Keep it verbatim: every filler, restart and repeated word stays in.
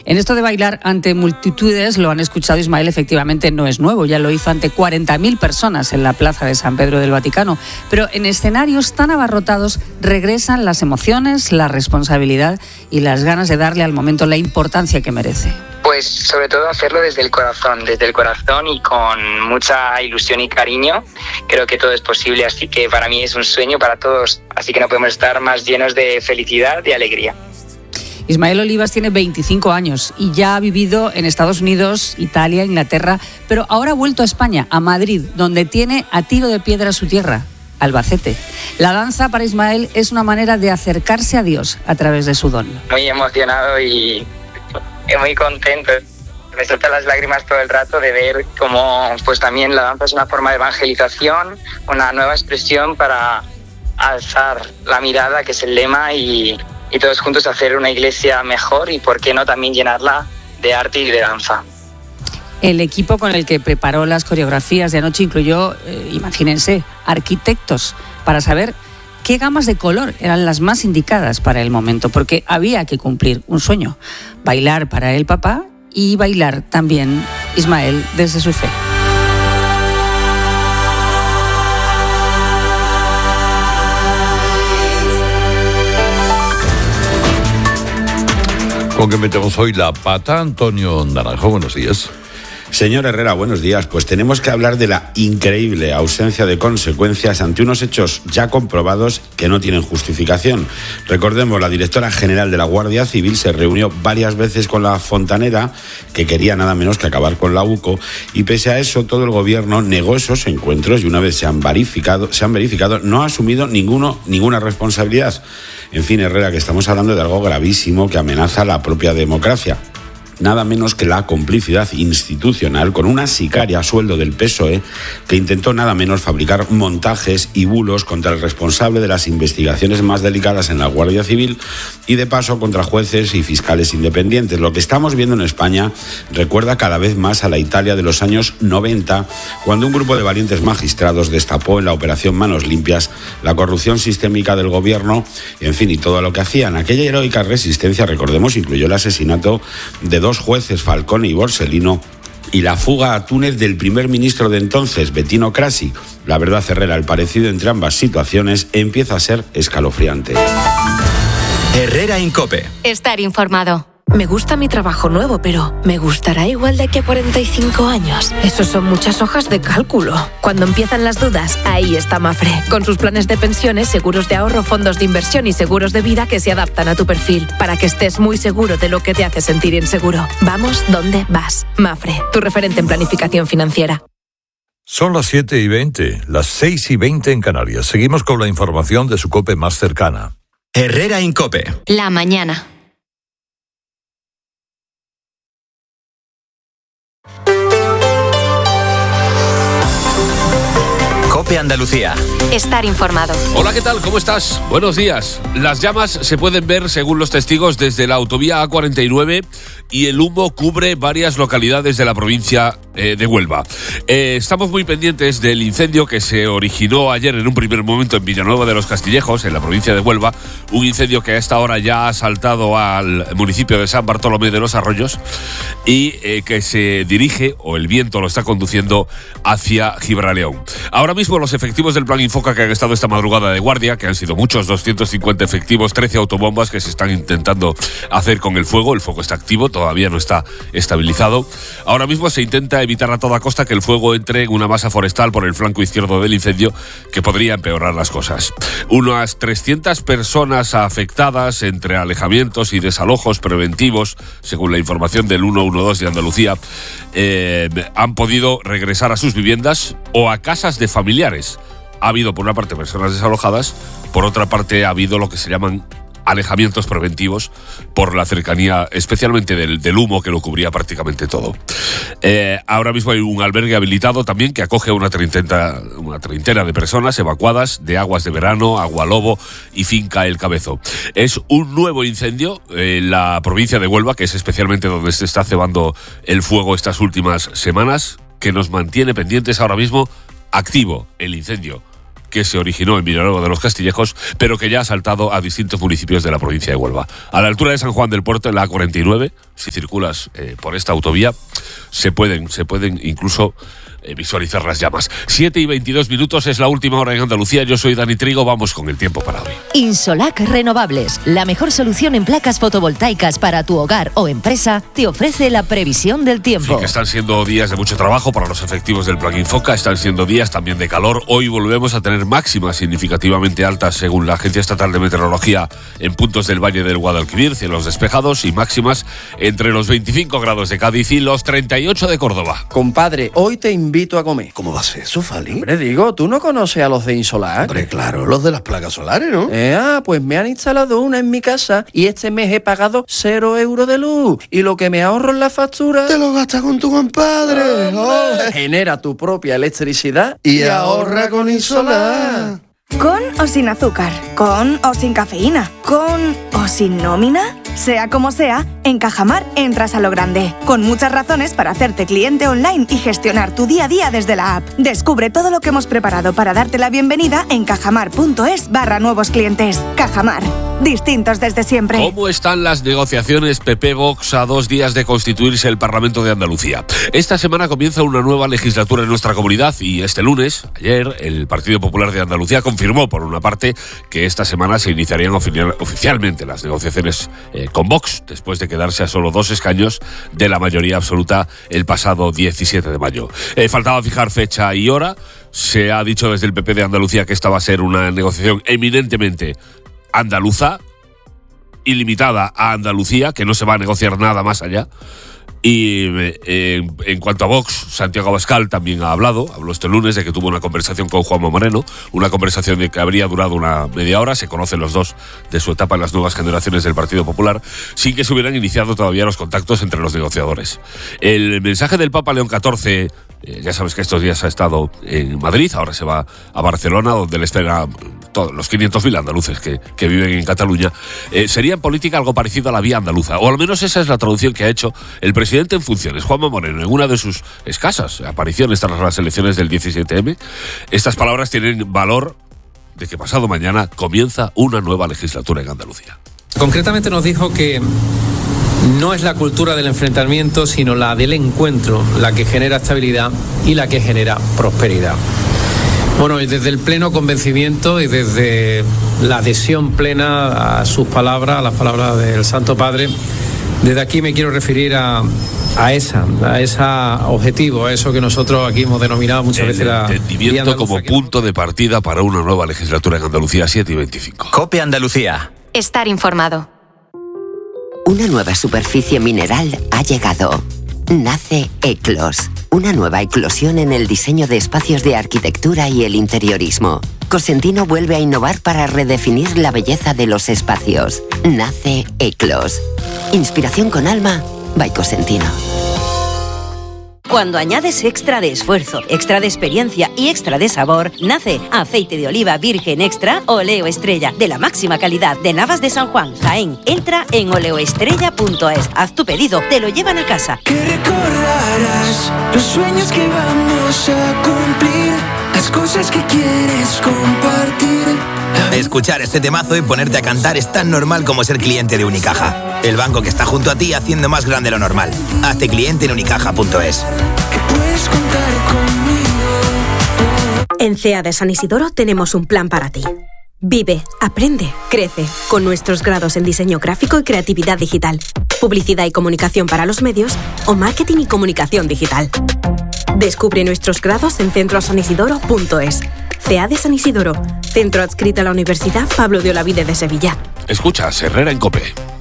En esto de bailar ante multitudes, lo han escuchado Ismael, efectivamente no es nuevo, ya lo hizo ante cuarenta mil personas en la plaza de San Pedro del Vaticano, pero en escenarios tan abarrotados regresan las emociones, la responsabilidad y las ganas de darle al momento la importancia que merece. Pues sobre todo hacerlo desde el corazón, desde el corazón y con mucha ilusión y cariño. Creo que todo es posible, así que para mí es un sueño para todos, así que no podemos estar más llenos de felicidad y alegría. Ismael Olivas tiene veinticinco años y ya ha vivido en Estados Unidos, Italia, Inglaterra, pero ahora ha vuelto a España, a Madrid, donde tiene a tiro de piedra su tierra, Albacete. La danza para Ismael es una manera de acercarse a Dios a través de su don. Muy emocionado y muy contento. Me saltan las lágrimas todo el rato de ver cómo pues también la danza es una forma de evangelización, una nueva expresión para alzar la mirada, que es el lema, y, y todos juntos hacer una iglesia mejor y por qué no también llenarla de arte y de danza. El equipo con el que preparó las coreografías de anoche incluyó, eh, imagínense, arquitectos para saber qué gamas de color eran las más indicadas para el momento, porque había que cumplir un sueño, bailar para el papá y bailar también Ismael desde su fe. ¿Con qué metemos hoy la pata? Antonio Naranjo, buenos días. Señor Herrera, buenos días. Pues tenemos que hablar de la increíble ausencia de consecuencias ante unos hechos ya comprobados que no tienen justificación. Recordemos, la directora general de la Guardia Civil se reunió varias veces con la fontanera, que quería nada menos que acabar con la UCO, y pese a eso todo el gobierno negó esos encuentros y una vez se han verificado, se han verificado no ha asumido ninguno, ninguna responsabilidad. En fin, Herrera, que estamos hablando de algo gravísimo que amenaza la propia democracia. Nada menos que la complicidad institucional con una sicaria a sueldo del P S O E que intentó nada menos fabricar montajes y bulos contra el responsable de las investigaciones más delicadas en la Guardia Civil y de paso contra jueces y fiscales independientes. Lo que estamos viendo en España recuerda cada vez más a la Italia de los años noventa, cuando un grupo de valientes magistrados destapó en la operación Manos Limpias la corrupción sistémica del gobierno, en fin, y todo lo que hacían. Aquella heroica resistencia, recordemos, incluyó el asesinato de dos jueces, Falcone y Borsellino, y la fuga a Túnez del primer ministro de entonces, Bettino Craxi. La verdad, Herrera, el parecido entre ambas situaciones empieza a ser escalofriante. Herrera en COPE. Estar informado. Me gusta mi trabajo nuevo, pero ¿me gustará igual de aquí a cuarenta y cinco años? Eso son muchas hojas de cálculo. Cuando empiezan las dudas, ahí está Mafre. Con sus planes de pensiones, seguros de ahorro, fondos de inversión y seguros de vida que se adaptan a tu perfil, para que estés muy seguro de lo que te hace sentir inseguro. Vamos donde vas. Mafre, tu referente en planificación financiera. Son las siete y veinte, las seis y veinte en Canarias. Seguimos con la información de su COPE más cercana. Herrera en COPE. La mañana. COPE Andalucía. Estar informado. Hola, ¿qué tal? ¿Cómo estás? Buenos días. Las llamas se pueden ver, según los testigos, desde la autovía A cuarenta y nueve y el humo cubre varias localidades de la provincia eh, de Huelva. Eh, estamos muy pendientes del incendio que se originó ayer en un primer momento en Villanueva de los Castillejos, en la provincia de Huelva. Un incendio que a esta hora ya ha saltado al municipio de San Bartolomé de los Arroyos y eh, que se dirige, o el viento lo está conduciendo, hacia Gibraleón. Ahora mismo los efectivos del Plan Infoca, que han estado esta madrugada de guardia, que han sido muchos, doscientos cincuenta efectivos, trece autobombas que se están intentando hacer con el fuego. El fuego está activo, todavía no está estabilizado. Ahora mismo se intenta evitar a toda costa que el fuego entre en una masa forestal por el flanco izquierdo del incendio, que podría empeorar las cosas. Unas trescientas personas afectadas entre alejamientos y desalojos preventivos, según la información del ciento doce de Andalucía, eh, han podido regresar a sus viviendas o a casas de familiares. Ha habido, por una parte, personas desalojadas, por otra parte ha habido lo que se llaman alejamientos preventivos por la cercanía, especialmente del, del humo que lo cubría prácticamente todo. Eh, ahora mismo hay un albergue habilitado también que acoge a una treintena, una treintena de personas evacuadas de Aguas de Verano, Agua Lobo y Finca El Cabezo. Es un nuevo incendio en la provincia de Huelva, que es especialmente donde se está cebando el fuego estas últimas semanas, que nos mantiene pendientes ahora mismo. Activo el incendio que se originó en Villanueva de los Castillejos, pero que ya ha saltado a distintos municipios de la provincia de Huelva. A la altura de San Juan del Puerto, en la A cuarenta y nueve, si circulas eh, por esta autovía, se pueden, se pueden incluso eh, visualizar las llamas. siete y veintidós minutos, es la última hora en Andalucía. Yo soy Dani Trigo, vamos con el tiempo para hoy. Insolac Renovables, la mejor solución en placas fotovoltaicas para tu hogar o empresa, te ofrece la previsión del tiempo. Sí, que están siendo días de mucho trabajo para los efectivos del Plan Infoca, están siendo días también de calor. Hoy volvemos a tener máximas significativamente altas según la Agencia Estatal de Meteorología en puntos del Valle del Guadalquivir, cielos despejados y máximas entre los veinticinco grados de Cádiz y los treinta y ocho de Córdoba. Compadre, hoy te invito a comer. ¿Cómo va a ser eso, Fali? Hombre, digo, ¿tú no conoces a los de Insolac? Hombre, claro, los de las placas solares, ¿no? Eh, ah, pues me han instalado una en mi casa y este mes he pagado cero euros de luz. Y lo que me ahorro en la factura... Te lo gastas con tu compadre. Oh, genera tu propia electricidad y, y ahorra con Insolac. ¿Con o sin azúcar? ¿Con o sin cafeína? ¿Con o sin nómina? Sea como sea, en Cajamar entras a lo grande, con muchas razones para hacerte cliente online y gestionar tu día a día desde la app. Descubre todo lo que hemos preparado para darte la bienvenida en cajamar.es barra nuevos clientes. Cajamar, distintos desde siempre. ¿Cómo están las negociaciones P P-Vox a dos días de constituirse el Parlamento de Andalucía? Esta semana comienza una nueva legislatura en nuestra comunidad y este lunes, ayer, el Partido Popular de Andalucía confirmó, por una parte, que esta semana se iniciarían oficial, oficialmente las negociaciones eh, con Vox, después de quedarse a solo dos escaños de la mayoría absoluta el pasado diecisiete de mayo. Eh, faltaba fijar fecha y hora. Se ha dicho desde el P P de Andalucía que esta va a ser una negociación eminentemente andaluza, ilimitada a Andalucía, que no se va a negociar nada más allá. Y eh, en, en cuanto a Vox, Santiago Abascal también ha hablado, habló este lunes de que tuvo una conversación con Juanma Moreno, una conversación de que habría durado una media hora, se conocen los dos de su etapa en las nuevas generaciones del Partido Popular, sin que se hubieran iniciado todavía los contactos entre los negociadores. El mensaje del Papa León catorce, eh, ya sabes que estos días ha estado en Madrid, ahora se va a Barcelona, donde le espera todos los quinientos mil andaluces que, que viven en Cataluña, eh, sería en política algo parecido a la vía andaluza, o al menos esa es la traducción que ha hecho el presidente en funciones, Juanma Moreno, en una de sus escasas apariciones tras las elecciones del diecisiete eme. Estas palabras tienen valor de que pasado mañana comienza una nueva legislatura en Andalucía. Concretamente nos dijo que no es la cultura del enfrentamiento, sino la del encuentro, la que genera estabilidad y la que genera prosperidad. Bueno, y desde el pleno convencimiento y desde la adhesión plena a sus palabras, a las palabras del Santo Padre, desde aquí me quiero referir a, a esa, a ese objetivo, a eso que nosotros aquí hemos denominado muchas el veces la... El entendimiento como punto de partida para una nueva legislatura en Andalucía, siete y veinticinco. COPE Andalucía. Estar informado. Una nueva superficie mineral ha llegado. Nace Eclos, una nueva eclosión en el diseño de espacios de arquitectura y el interiorismo. Cosentino vuelve a innovar para redefinir la belleza de los espacios. Nace Eclos. Inspiración con alma, by Cosentino. Cuando añades extra de esfuerzo, extra de experiencia y extra de sabor, nace aceite de oliva virgen extra Oleo Estrella, de la máxima calidad de Navas de San Juan, Jaén. Entra en oleoestrella punto es, haz tu pedido, te lo llevan a casa. Que recordarás los sueños que vamos a cumplir, las cosas que quieres compartir. Escuchar este temazo y ponerte a cantar es tan normal como ser cliente de Unicaja, el banco que está junto a ti haciendo más grande lo normal. Hazte cliente en unicaja punto es. En C E A de San Isidoro tenemos un plan para ti. Vive, aprende, crece, con nuestros grados en diseño gráfico y creatividad digital, publicidad y comunicación para los medios o marketing y comunicación digital. Descubre nuestros grados en centro san isidoro punto es. C E A de San Isidoro, centro adscrito a la Universidad Pablo de Olavide de Sevilla. Escuchas Herrera en COPE.